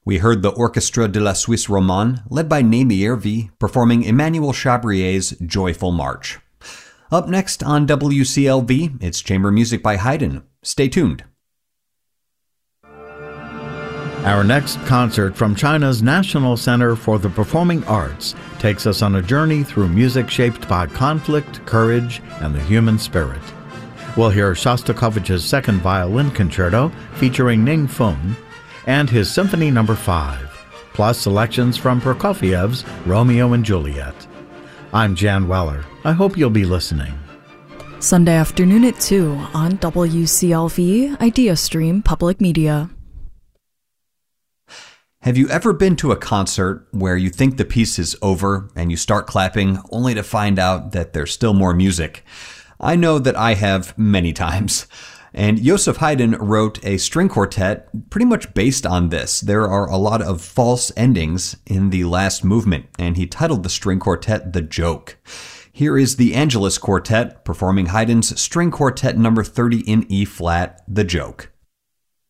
We heard the Orchestre de la Suisse Romande, led by Naimi Hervé, performing Emmanuel Chabrier's Joyful March. Up next on WCLV, it's chamber music by Haydn. Stay tuned. Our next concert from China's National Center for the Performing Arts takes us on a journey through music shaped by conflict, courage, and the human spirit. We'll hear Shostakovich's Second Violin Concerto featuring Ning Feng and his Symphony No. 5, plus selections from Prokofiev's Romeo and Juliet. I'm Jan Weller. I hope you'll be listening. Sunday afternoon at 2 on WCLV Idea Stream Public Media. Have you ever been to a concert where you think the piece is over and you start clapping only to find out that there's still more music? I know that I have many times. And Joseph Haydn wrote a string quartet pretty much based on this. There are a lot of false endings in the last movement, and he titled the string quartet The Joke. Here is the Angelus Quartet performing Haydn's String Quartet No. 30 in E-flat, The Joke.